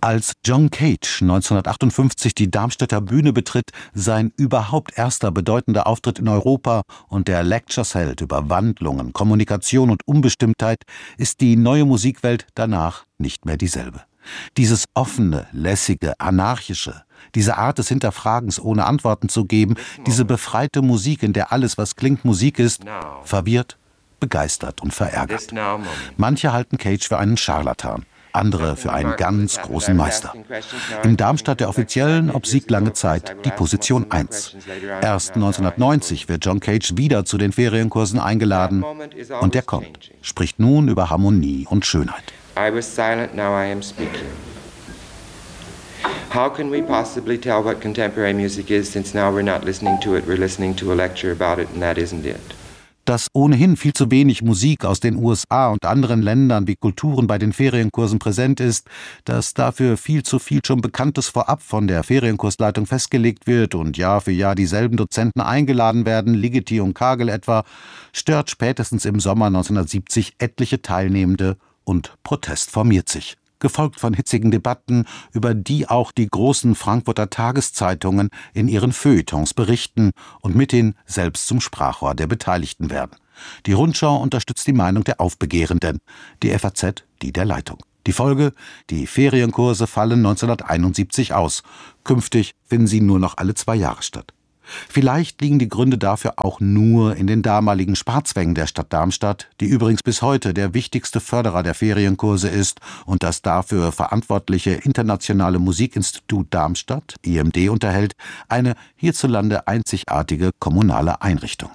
Als John Cage 1958 die Darmstädter Bühne betritt, sein überhaupt erster bedeutender Auftritt in Europa und der Lectures hält über Wandlungen, Kommunikation und Unbestimmtheit, ist die neue Musikwelt danach nicht mehr dieselbe. Dieses offene, lässige, anarchische, diese Art des Hinterfragens ohne Antworten zu geben, diese befreite Musik, in der alles, was klingt, Musik ist, verwirrt, begeistert und verärgert. Manche halten Cage für einen Scharlatan, andere für einen ganz großen Meister. In Darmstadt der Offiziellen obsiegt lange Zeit die Position 1. Erst 1990 wird John Cage wieder zu den Ferienkursen eingeladen und er kommt, spricht nun über Harmonie und Schönheit. I was silent, now I am speaking. How can we possibly tell what contemporary music is, since now we're not listening to it, we're listening to a lecture about it, and that isn't it. Dass ohnehin viel zu wenig Musik aus den USA und anderen Ländern wie Kulturen bei den Ferienkursen präsent ist, dass dafür viel zu viel schon Bekanntes vorab von der Ferienkursleitung festgelegt wird und Jahr für Jahr dieselben Dozenten eingeladen werden, Ligeti und Kagel etwa, stört spätestens im Sommer 1970 etliche Teilnehmende und Protest formiert sich. Gefolgt von hitzigen Debatten, über die auch die großen Frankfurter Tageszeitungen in ihren Feuilletons berichten und mithin selbst zum Sprachrohr der Beteiligten werden. Die Rundschau unterstützt die Meinung der Aufbegehrenden, die FAZ die der Leitung. Die Folge: die Ferienkurse fallen 1971 aus. Künftig finden sie nur noch alle 2 Jahre statt. Vielleicht liegen die Gründe dafür auch nur in den damaligen Sparzwängen der Stadt Darmstadt, die übrigens bis heute der wichtigste Förderer der Ferienkurse ist und das dafür verantwortliche Internationale Musikinstitut Darmstadt, IMD, unterhält, eine hierzulande einzigartige kommunale Einrichtung.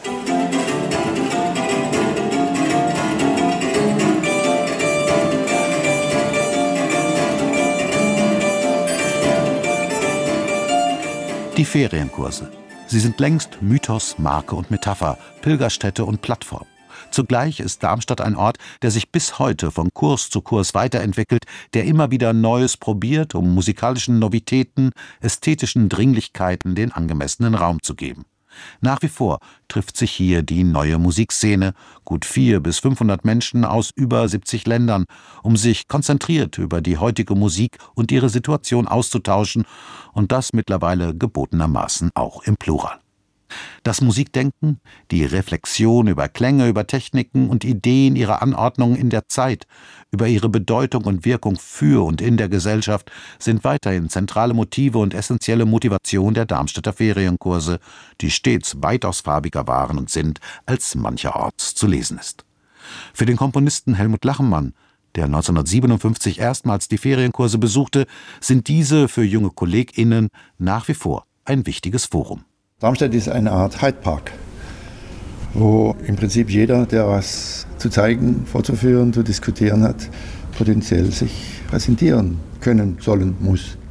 Die Ferienkurse. Sie sind längst Mythos, Marke und Metapher, Pilgerstätte und Plattform. Zugleich ist Darmstadt ein Ort, der sich bis heute von Kurs zu Kurs weiterentwickelt, der immer wieder Neues probiert, um musikalischen Novitäten, ästhetischen Dringlichkeiten den angemessenen Raum zu geben. Nach wie vor trifft sich hier die neue Musikszene, gut 400 bis 500 Menschen aus über 70 Ländern, um sich konzentriert über die heutige Musik und ihre Situation auszutauschen und das mittlerweile gebotenermaßen auch im Plural. Das Musikdenken, die Reflexion über Klänge, über Techniken und Ideen ihrer Anordnung in der Zeit, über ihre Bedeutung und Wirkung für und in der Gesellschaft sind weiterhin zentrale Motive und essentielle Motivation der Darmstädter Ferienkurse, die stets weitaus farbiger waren und sind, als mancherorts zu lesen ist. Für den Komponisten Helmut Lachenmann, der 1957 erstmals die Ferienkurse besuchte, sind diese für junge KollegInnen nach wie vor ein wichtiges Forum. Darmstadt ist eine Art Hyde Park, wo im Prinzip jeder, der was zu zeigen, vorzuführen, zu diskutieren hat, potenziell sich präsentieren können, sollen, muss.